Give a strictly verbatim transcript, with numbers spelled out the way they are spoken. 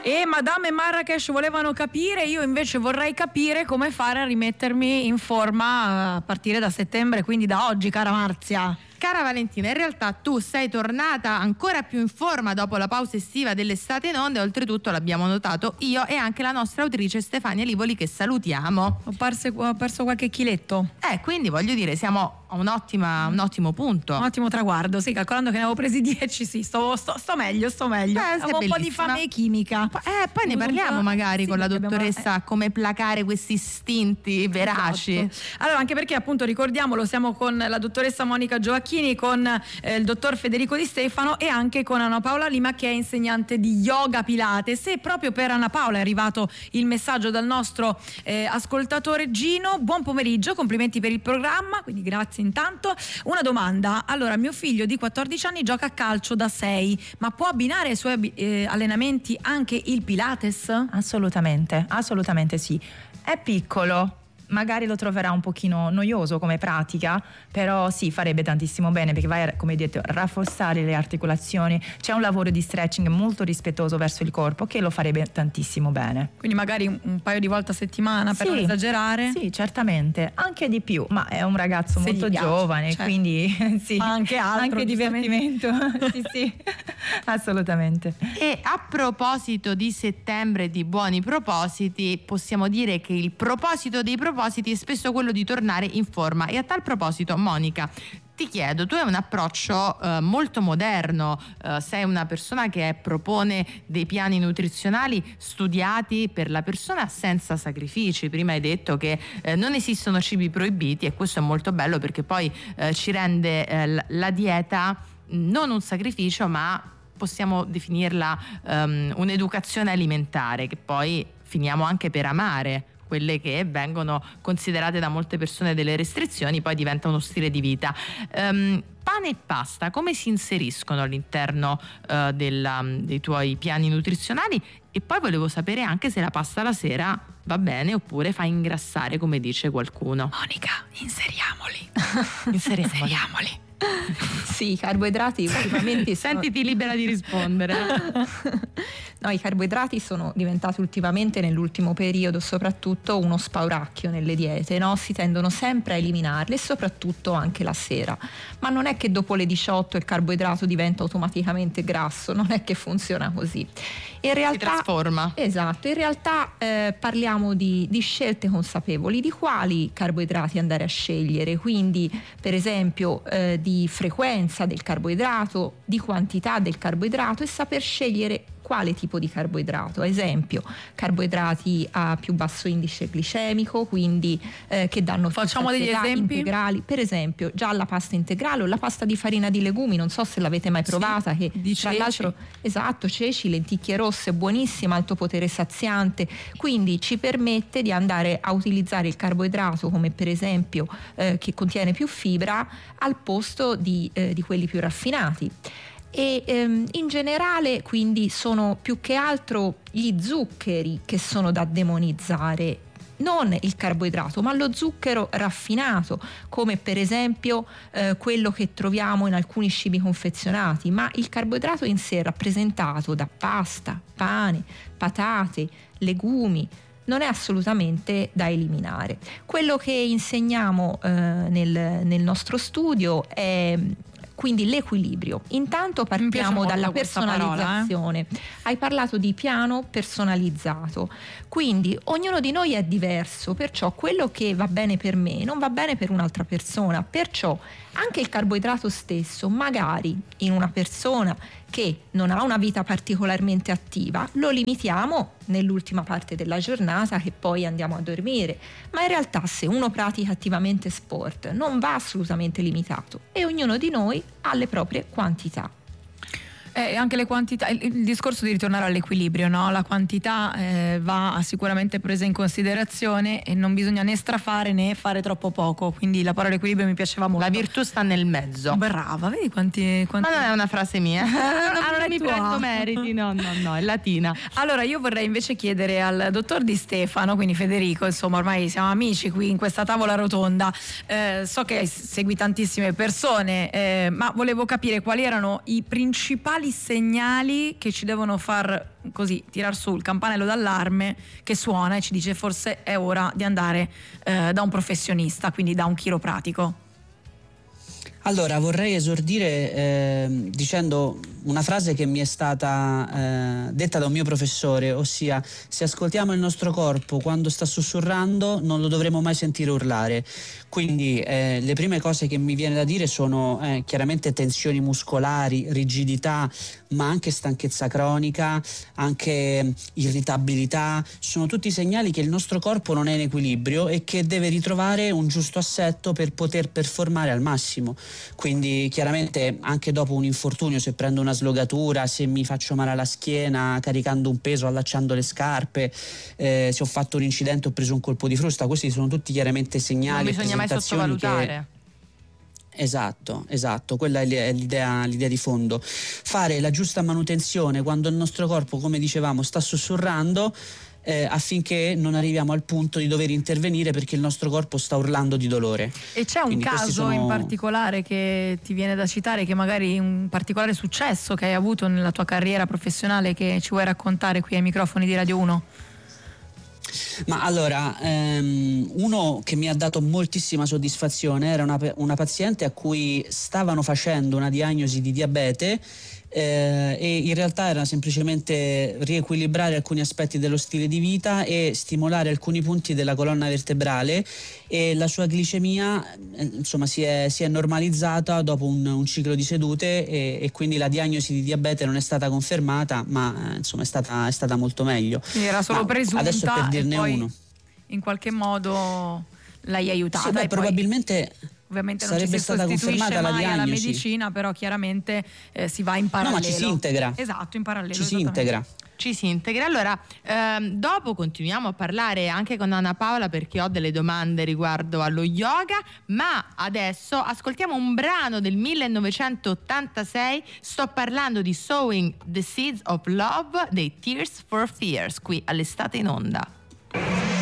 E Madame e Marrakesh volevano capire, io invece vorrei capire come fare a rimettermi in forma a partire da settembre, quindi da oggi, cara Marzia. Cara Valentina, in realtà tu sei tornata ancora più in forma dopo la pausa estiva dell'estate in onda, e oltretutto l'abbiamo notato io e anche la nostra autrice Stefania Livoli, che salutiamo. Ho perso, ho perso qualche chiletto. Eh, quindi voglio dire, siamo a un'ottima, un ottimo punto. Un ottimo traguardo, sì, calcolando che ne avevo presi dieci, sì, sto, sto, sto meglio, sto meglio. Eh, avevo un po' di fame chimica. Eh, poi ne parliamo magari sì, con la dottoressa abbiamo... come placare questi istinti veraci. Esatto. Allora, anche perché appunto ricordiamolo, siamo con la dottoressa Monica Giovacchini, con eh, il dottor Federico Di Stefano e anche con Anna Paola Lima, che è insegnante di yoga Pilates. E proprio per Anna Paola è arrivato il messaggio dal nostro eh, ascoltatore Gino. Buon pomeriggio, complimenti per il programma, quindi grazie intanto. Una domanda: allora, mio figlio di quattordici anni gioca a calcio da sei, ma può abbinare ai suoi eh, allenamenti anche il Pilates? Assolutamente, assolutamente sì. È piccolo, magari lo troverà un pochino noioso come pratica, però sì, farebbe tantissimo bene, perché vai a, come detto, rafforzare le articolazioni. C'è un lavoro di stretching molto rispettoso verso il corpo che lo farebbe tantissimo bene. Quindi magari un paio di volte a settimana, per sì, non esagerare? Sì, certamente, anche di più, ma è un ragazzo Se molto giovane, certo. Quindi sì, ma anche altro, anche divertimento. Sì, sì, assolutamente. E a proposito di settembre e di buoni propositi, possiamo dire che il proposito dei propositi è spesso quello di tornare in forma. E a tal proposito, Monica, ti chiedo, tu hai un approccio eh, molto moderno, eh, sei una persona che propone dei piani nutrizionali studiati per la persona senza sacrifici. Prima hai detto che eh, non esistono cibi proibiti, e questo è molto bello, perché poi eh, ci rende eh, la dieta non un sacrificio, ma possiamo definirla um, un'educazione alimentare, che poi finiamo anche per amare. Quelle che vengono considerate da molte persone delle restrizioni poi diventa uno stile di vita. Um, pane e pasta come si inseriscono all'interno uh, della, dei tuoi piani nutrizionali? E poi volevo sapere anche se la pasta la sera va bene oppure fa ingrassare, come dice qualcuno. Monica, inseriamoli. Inseriamoli. inseriamoli. Sì, i carboidrati ultimamente sono... Sentiti libera di rispondere. No, i carboidrati sono diventati ultimamente, nell'ultimo periodo soprattutto, uno spauracchio nelle diete, no? Si tendono sempre a eliminarli, e soprattutto anche la sera. Ma non è che dopo le diciotto il carboidrato diventa automaticamente grasso, non è che funziona così. In realtà, si trasforma. Esatto, in realtà eh, parliamo di, di scelte consapevoli di quali carboidrati andare a scegliere, quindi per esempio eh, di frequenza del carboidrato, di quantità del carboidrato, e saper scegliere quale tipo di carboidrato. Ad esempio, carboidrati a più basso indice glicemico, quindi eh, che danno facciamo degli esempi integrali, per esempio già la pasta integrale o la pasta di farina di legumi, non so se l'avete mai provata, sì, che di tra ceci. l'altro, esatto, ceci, lenticchie rosse, buonissima, alto potere saziante, quindi ci permette di andare a utilizzare il carboidrato come per esempio eh, che contiene più fibra al posto di, eh, di quelli più raffinati. E ehm, in generale quindi sono più che altro gli zuccheri che sono da demonizzare, non il carboidrato, ma lo zucchero raffinato, come per esempio eh, quello che troviamo in alcuni cibi confezionati, ma il carboidrato in sé rappresentato da pasta, pane, patate, legumi non è assolutamente da eliminare. Quello che insegniamo eh, nel, nel nostro studio è quindi l'equilibrio. Intanto partiamo dalla personalizzazione. Parola, eh? Hai parlato di piano personalizzato, quindi ognuno di noi è diverso, perciò quello che va bene per me non va bene per un'altra persona, perciò anche il carboidrato stesso, magari in una persona che non ha una vita particolarmente attiva, lo limitiamo nell'ultima parte della giornata, che poi andiamo a dormire, ma in realtà se uno pratica attivamente sport non va assolutamente limitato, e ognuno di noi ha le proprie quantità. Eh, anche le quantità, il, il discorso di ritornare all'equilibrio, no? La quantità eh, va sicuramente presa in considerazione, e non bisogna né strafare né fare troppo poco, quindi la parola equilibrio mi piaceva molto. La virtù sta nel mezzo. Brava, vedi quanti, quanti... Ma non è una frase mia. non, ah, non non mi tua. prendo meriti, no, no, no, è latina. Allora io vorrei invece chiedere al dottor Di Stefano, quindi Federico, insomma ormai siamo amici qui in questa tavola rotonda, eh, so che segui tantissime persone, eh, ma volevo capire quali erano i principali principali segnali che ci devono far così tirar su il campanello d'allarme che suona e ci dice forse è ora di andare eh, da un professionista, quindi da un chiropratico? Allora, vorrei esordire eh, dicendo una frase che mi è stata eh, detta da un mio professore, ossia: se ascoltiamo il nostro corpo quando sta sussurrando non lo dovremo mai sentire urlare. Quindi eh, le prime cose che mi viene da dire sono eh, chiaramente tensioni muscolari, rigidità, ma anche stanchezza cronica, anche irritabilità. Sono tutti segnali che il nostro corpo non è in equilibrio e che deve ritrovare un giusto assetto per poter performare al massimo. Quindi chiaramente anche dopo un infortunio, se prendo una slogatura, se mi faccio male alla schiena caricando un peso, allacciando le scarpe, eh, se ho fatto un incidente, ho preso un colpo di frusta, questi sono tutti chiaramente segnali. Non bisogna mai sottovalutare. Che... Esatto, esatto, quella è l'idea, l'idea di fondo. Fare la giusta manutenzione quando il nostro corpo, come dicevamo, sta sussurrando, Eh, affinché non arriviamo al punto di dover intervenire perché il nostro corpo sta urlando di dolore. E c'è un Quindi caso sono... in particolare che ti viene da citare, che magari un particolare successo che hai avuto nella tua carriera professionale, che ci vuoi raccontare qui ai microfoni di Radio uno? Ma allora, ehm, uno che mi ha dato moltissima soddisfazione era una, una paziente a cui stavano facendo una diagnosi di diabete eh, e in realtà era semplicemente riequilibrare alcuni aspetti dello stile di vita e stimolare alcuni punti della colonna vertebrale, e la sua glicemia eh, insomma si è, si è normalizzata dopo un, un ciclo di sedute, e, e quindi la diagnosi di diabete non è stata confermata, ma eh, insomma è stata, è stata molto meglio. Era solo ma presunta, adesso per dirne e poi uno in qualche modo l'hai aiutata. Sì, beh, e poi... probabilmente Ovviamente non sarebbe ci si stata sostituisce confermata mai la alla diagnosi. medicina, però chiaramente eh, si va in parallelo. No, ma ci si integra. Esatto, in parallelo. Ci si integra. Ci si integra. Allora, ehm, dopo continuiamo a parlare anche con Anna Paola, perché ho delle domande riguardo allo yoga, ma adesso ascoltiamo un brano del millenovecentottantasei. Sto parlando di Sowing the Seeds of Love dei Tears for Fears, qui all'Estate in Onda.